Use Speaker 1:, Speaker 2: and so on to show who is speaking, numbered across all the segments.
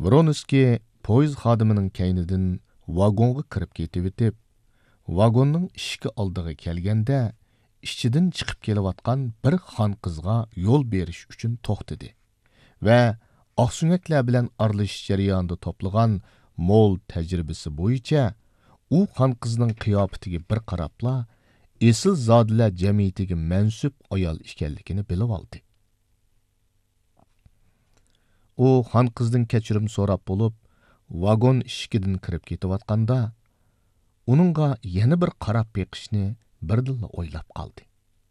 Speaker 1: Vronskiy poyez xodimining kaynidan vagonga kirib ketib etib, vagonning ishki oldiga kelganda, ishchidan chiqib kelayotgan bir xon qizga yo'l berish uchun to'xtadi va oqsunyaklar bilan aralashish jarayonida to'plagan mo'l tajribasi bo'yicha u xon qizning qiyofatiga bir qarabla esil zodilar jamiyatiga mansub ayol ekanligini bilib oldi. U xon qizdan kechirim so'rab bo'lib, vagon ishikidan kirib ketayotganda, uningga yana bir qarab beqishni birdilla o'ylab qoldi.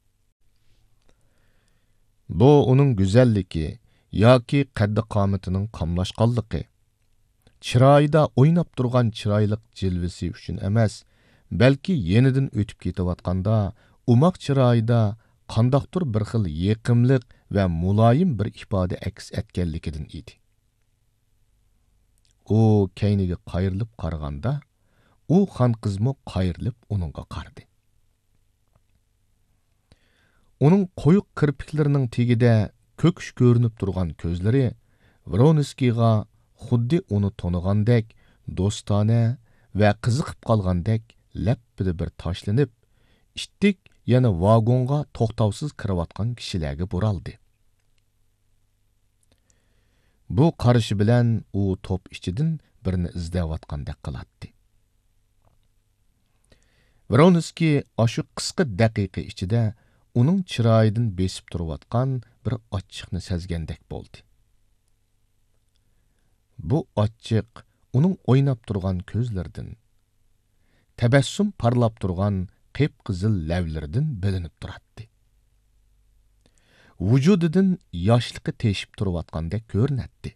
Speaker 1: Bu uning go'zalligi yoki qaddi qomatining qamlashqanligi, chiroyida o'ynab turgan chiroylik jilvisi uchun emas, balki yenidan o'tib ketayotganda umoq chiroyida qandoqdir bir xil yeqimliq va muloyim bir ifoda aks etganligidan edi. U kayniga qayrilib qaraganda, u xon qizmi qayrilib uningga qaradi. Uning qo'yiq kirpiklarining tegida ko'kish ko'rinib turgan ko'zlari Vronskiyga xuddi uni tanigandek, do'stona va qiziqib qolgandek lappida bir tashlanib, ittik yana vagonga to'xtovsiz kirayotgan kishilarga buraldi. Bu qarashi bilan u top ichidan birini izlayotgandek qilatdi. Vronskiy oshu qisqa daqiqa ichida uning chiroyidan besib turayotgan bir ochiqni sezgandek bo'ldi. Bu ochiq uning o'ynab turgan ko'zlaridan, tabassum parlab turgan qip-qizil lavlaridan bilinib turardi. Vujudidan yoshliqi teshib turayotgandek ko'rinardi.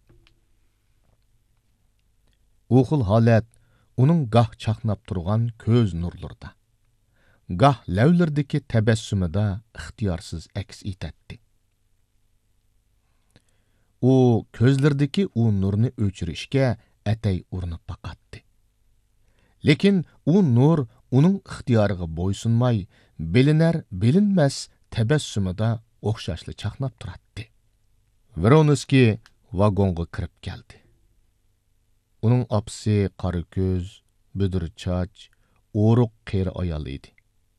Speaker 1: U xil holat uning goh chaqnab turgan ko'z nurlarida, goh lavlardagi tabassumida ixtiyorsiz aks etadi. U ko'zlardagi u nurni o'chirishga atay urinib baqatdi. Lekin u nur uning ixtiyoriga bo'ysunmay, bilinar-bilinmas tabassumida o'xshashli chaqnab turardi. Vronskiy vagonga kirib keldi. Uning opsi qora ko'z, budur choch, o'ruq qeri ayol edi.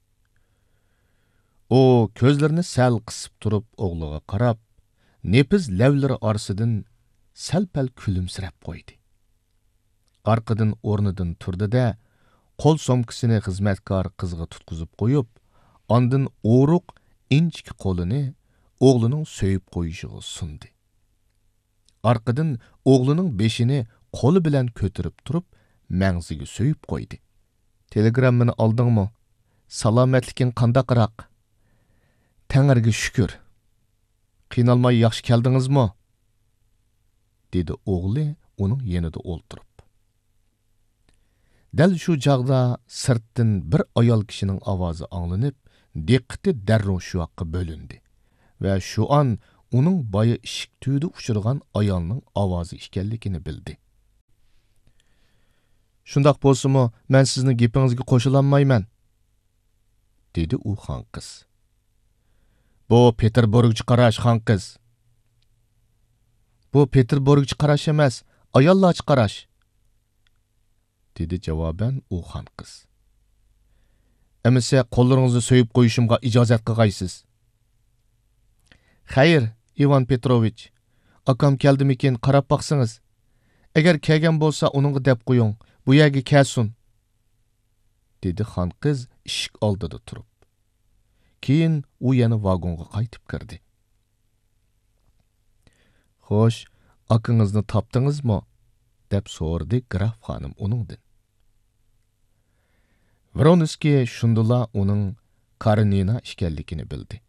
Speaker 1: U ko'zlarini sal qisib turib o'g'liga qarab, nepiz lavlari orasidan sal-pal kulimsirab qo'ydi. Arqadan o'rnidan turdi-da, qo'l somkasini xizmatkor qizga tutqizib qo'yib, ondan o'ruq inchki qo'lini o'g'lining so'yib qo'yishiga sundi. Arqadan o'g'lining beshini qo'li bilan ko'tarib turib, mangziga so'yib qo'ydi. Telegrammani oldingmi? Salomatliking qandaqroq? Tangriga shukr. Qiynalmay yaxshi keldingizmi? dedi o'g'li uning yanida o'ltirib. Dal shu chaqda sirtdan bir ayol kishining ovozi anglanib, diqqati darrov shu yoqqa bo'lindi va shu an uning boya ishik tuyida uchirgan ayolning ovozi ekanligini bildi. Shundoq bo'lsa-mu, men sizni gapingizga qo'shilanmayman, dedi u xon qiz. Bu Peterburgchi qarash, xon qiz. Bu Peterburgchi qarash emas, ayollarchi qarash, dedi javoban u xon qiz. Emisa qo'llaringizni so'yib qo'yishimga ijozat qilg'aysiz. Xayr, Ivan Petrovich, akam keldimikin qarab baqsangiz. Agar kelgan bo'lsa, uningga deb qo'ying, bu yerga kelsin, dedi xon qiz ishik oldida turib. Keyin u yana vagonga qaytib kirdi. Xo'sh, akangizni topdingizmi? deb so'radi graf xonim uningdan. Vronskiy shundala uning Karenina ekanligini bildi.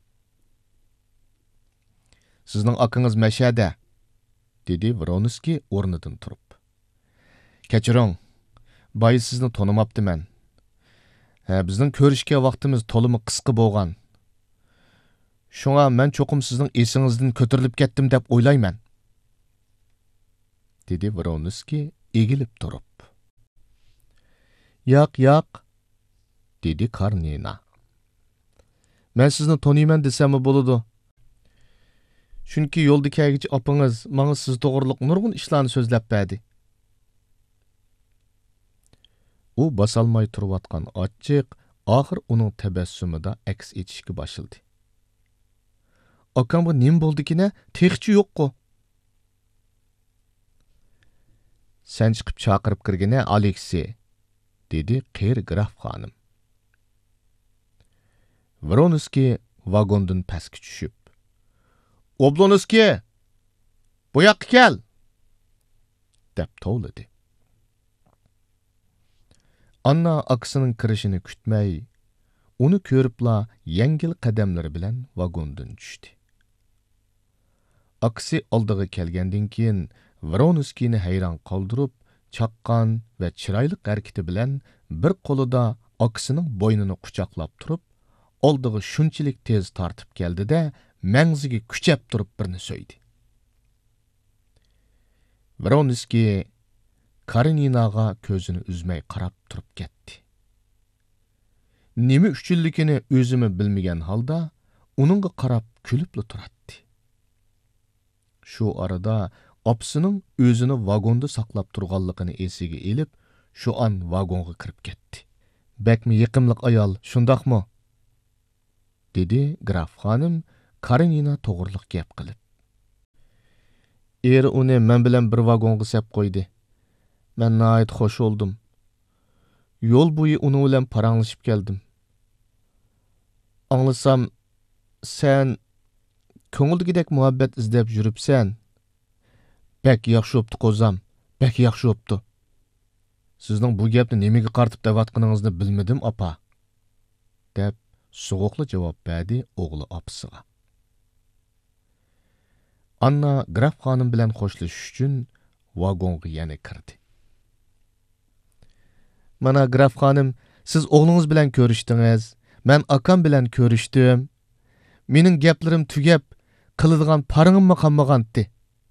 Speaker 1: Sizning akangiz mashada, dedi Vronskiy o'rnidan turib. Kechiring, boy sizni tanimabdiman. Bizning ko'rishga vaqtimiz to'limi qisqa bo'lgan. Shunga men cho'qim sizning esingizdan ko'tarilib ketdim deb o'ylayman, dedi Vronskiy egilib turib. Yo'q, dedi Karenina. Men sizni taniyman desam bo'ladi. Chunki yo'lda kelguchi opingiz menga siz to'g'riliq nurg'un ishlarni so'zlab berdi. U basalmay turayotgan ochiq, oxir uning tabassumida aks etishga boshladi. Akamga nima bo'ldikina, texchi yo'q-ku. Sen chiqib chaqirib kirgina, Aleksey, dedi qeri graf xonim. Vronskiy vagondan pastga tushib, Oblonskiy, bu yoqqa kel, deb tovladi. Anna akasining kirishini kutmay, uni ko'ribla yengil qadamlari bilan vagondan tushdi. Akasi oldiga kelgandan keyin Vronskiyni hayron qoldirib, chaqqan va chiroyli harakati bilan bir qo'lida akasining bo'ynini quchoqlab turib, oldiga shunchalik tez tortib keldi-da, mangziga kuchab turib birni so'ydi. Vronskiy Kareninaga ko'zini uzmay qarab turib ketdi. Nima uchunligini o'zimi bilmagan holda uningga qarab kulibli turardi. Shu arada opsining o'zini vagonda saqlab turganligini esiga elib, shu an vagonga kirib ketdi. Bakmi yiqimliq ayol, shundaqmi? dedi graf xonim Karenina to'g'riliq gap qilib. Eri uni men bilan bir vagonga sep qo'ydi. Men nayet xoş oldum. Yol bo'yi uni bilan paranglashib keldim. Anglasam, sen ko'ngildagidek muhabbet izlab yuribsan. Bek yaxshi bo'pti qo'zam, bek yaxshi bo'pti. Sizning bu gapni nimaga qartib davatqiningizni bilmadim, apa, deb so'g'uqli javob berdi o'g'li opasiga. Anna graf xonim bilan xo'shlashish uchun vagonga yana kirdi. Mana graf xonim, siz o'g'lingiz bilan ko'rishdingiz, men akam bilan ko'rishdim. Mening gaplarim tugab, qiladigan paringimmi qolmaganti.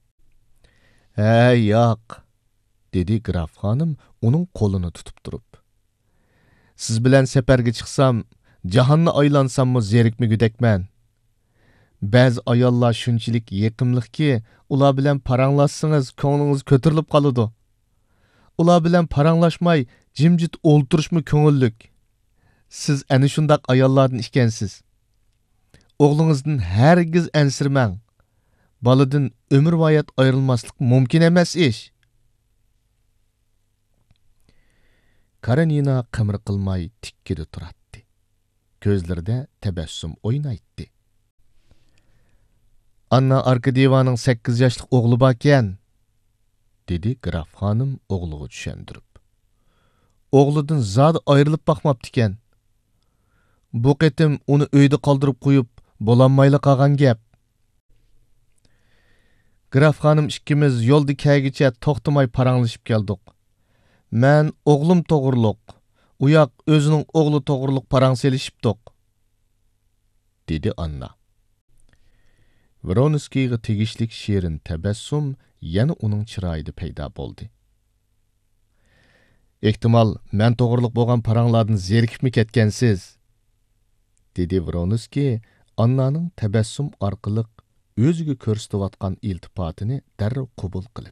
Speaker 1: Yo'q, dedi graf xonim uning qo'lini tutib turib. Siz bilan safarga chiqsam, jahonni aylansammi zerikmigudekman. Ba'zi ayollar shunchalik yaqimliqki, ular bilan paranglashsangiz ko'nglingiz ko'tarilib qoladi. Ular bilan paranglashmay jimjit o'ltirishmi ko'ngillik. Siz ana shundaq ayollardan ekansiz. O'g'lingizdan hargiz ansirmang. Baladan umrvoyat ayrilmaslik mumkin emas ish. Karenina qimir qilmay tikkida turardi. Ko'zlarida tabassum o'ynaydi. Anna arka divaning 8 yoshli o'g'li bor ekan, dedi graf xonim o'g'liga tushundirib. O'g'lidan zodi ayrilib boqmabdi ekan. Bu qitim uni uyda qoldirib qo'yib, bo'lanmayli qolgan gap. Graf xonim ikkimiz yo'lda kelgicha to'xtamay paranglashib keldik. Men o'g'lim to'g'riliq, u yoq o'zining o'g'li to'g'riliq parang selishibdiq, dedi Anna. Vronskiyga tegishlik shirin tabassum yana uning chiroyida paydo bo'ldi. Ehtimol, men to'g'riliq bo'lgan paranglardan zerikibmi ketgansiz, dedi Vronskiy Annaning tabassum orqali o'ziga ko'rsatayotgan iltifotini darrov qabul qilib.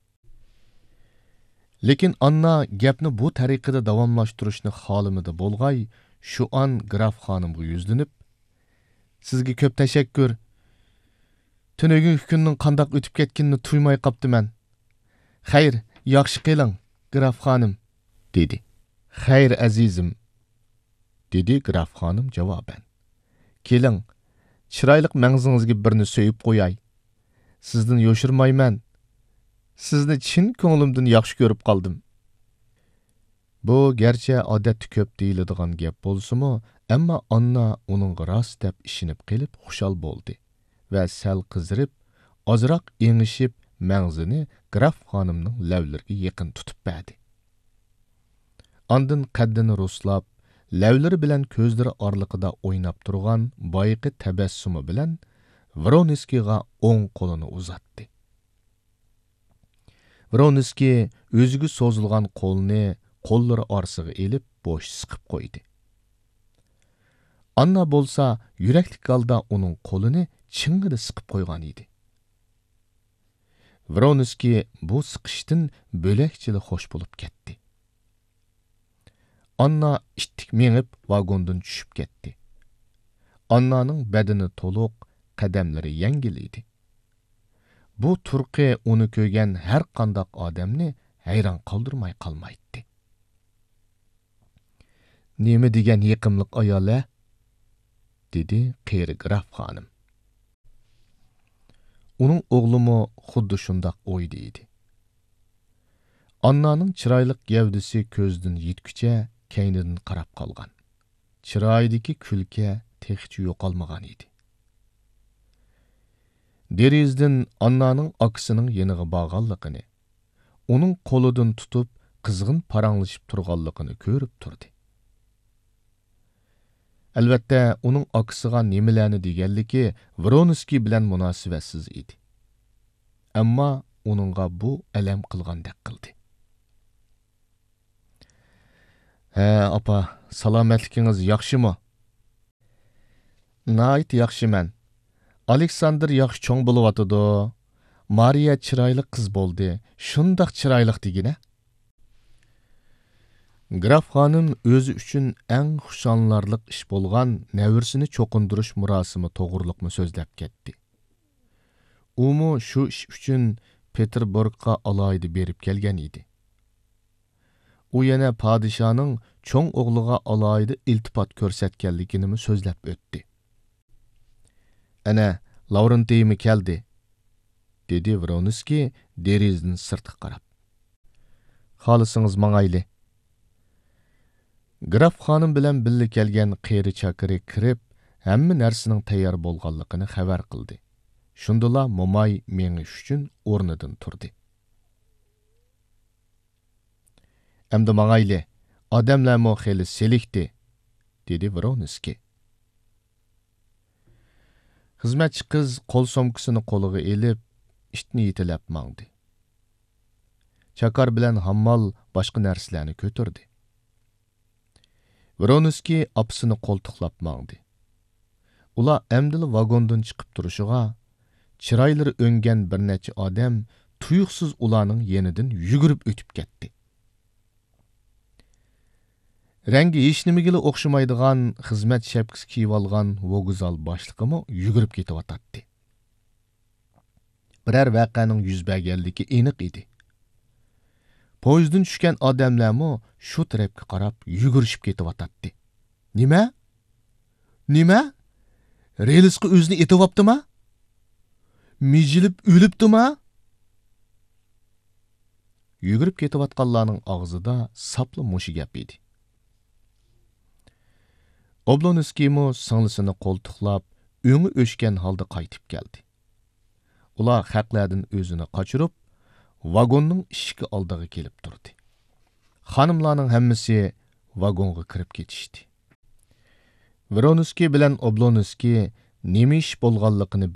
Speaker 1: Lekin Anna gapni bu tariqada davomlashtirishni xohlamadi bo'lg'ay, shu an graf xonimga yuzlanib, sizga ko'p tashakkur. Tunugun kunning qandoq o'tib ketganini tuymay qoptiman. Xayr, yaxshi qiling, graf xonim, dedi. Xayr azizim, dedi graf xonim javoban. Keling, chiroylik mangzingizga birni so'yib qo'yay. Sizdan yo'shirmayman. Sizni chin ko'nglimdan yaxshi ko'rib qoldim. Bu garchi odatda ko'p deyiladigan gap bo'lsa-mu, ammo Anna uning rost deb ishinib qilib xushal bo'ldi va sal qizirib, ozroq engishib, mangzini graf xonimning lavlariga yaqin tutib berdi. Ondan qaddini ruslab, lavlari bilan ko'zlari orliqida o'ynab turgan boyiqi tabassumi bilan Vronskiyga o'ng qo'lini uzatdi. Vronskiy o'ziga so'zilgan qo'lni qo'llari orasiga elib bo'sh siqib qo'ydi. Anna bo'lsa yurakli holda uning qo'lini chingida siqib qo'ygan edi. Vronskiy bu siqishdan bo'lakchili xo'sh bo'lib ketdi. Anna ittik mengib vagondan tushib ketdi. Annaning badani to'liq, qadamlari yengil edi. Bu turqi uni ko'rgan har qanday odamni hayron qoldirmay qolmaydi. Nima degan yiqimliq ayol-a? dedi qeri graf xonim. Uning o'g'limi xuddi shundoq o'yda edi. Annaning chiroyli gavdasi ko'zdan yetguncha kaynidan qarab qolgan. Chiroydagi kulka texchi yo'qolmagan edi. Derizdan Annaning akisining yeniga borganligini, uning qo'lidan tutib qizg'in paranglashib turganligini ko'rib turdi. Albatta, uning akisiga nimalarni deganligi Vronskiy bilan munosabatsiz edi. Ammo uningga bu alam qilgandek qildi. "Ha, opa, salomatligingiz yaxshimi?" "Nayt yaxshiman. Aleksandr yaxshi cho'ng bo'lyotidi. Mariya chiroyli qiz bo'ldi. Shundoq chiroyli degina." Graf xonim o'zi uchun eng xushonlarlik ish bo'lgan navrisini cho'qindirish murosimi to'g'riliqni so'zlab ketdi. Umu shu ish uchun Peterburgga alayda berib kelgan edi. U yana podshoning cho'ng o'g'liga alayda iltifot ko'rsatganligini so'zlab o'tdi. "Ana, Lavrentiymi keldi", dedi Vronskiy derizdan sirtqa qarab. "Xohlasangiz mangayli." Graf xonim bilan birga kelgan qeri chakiri kirib, hamma narsaning tayyor bo'lganligini xabar qildi. Shundala Mo'may mengish uchun o'rnidan turdi. "Endi mangayli, odamlarmi xeli selikdi", dedi Vronskiy. Xizmatchi qiz qo'l somkasini qo'liga elib, ishni yetilab mangdi. Chakar bilan hammol boshqa narsalarni ko'tardi. Vronskiy opasini qo'ltiqlab mangdi. Ular amdili vagondan chiqib turishiga, chiroylari o'ngan bir necha odam tuyuqsiz ularning yenidan yugurib o'tib ketdi. Rangi hech nimaga o'xshamaydigan xizmat shapkasi kiyib olgan vogzal boshlig'imi yugurib ketayotdi. Biror voqeaning yuz berganligi aniq edi. Poyezddan tushgan odamlarmi shu tarafga qarab yugurishib ketayotdi. "Nima? Nima? Relsga o'zini etyaptimi? Mijilib o'libdimi?" Yugurib ketayotganlarning og'zida sapli mushi gap edi. Oblonskiymi singlisini qo'ltiqlab, o'ngi o'shgan holda qaytib keldi. Ular haqlardan o'zini qochirib, vagonning eshigi oldiga kelib turdi. Xonimlarning hammasi vagonga kirib ketishdi. Vronskiy bilan Oblonskiy nima ish bo'lganligini